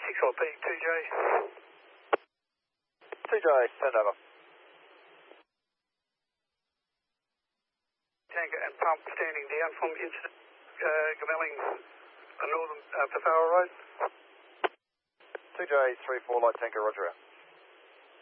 6RP, 2J. 2J, send over. Tanker and pump standing down from incident, Gamelling, northern Pafara Road. 2J, 34 light tanker, roger out.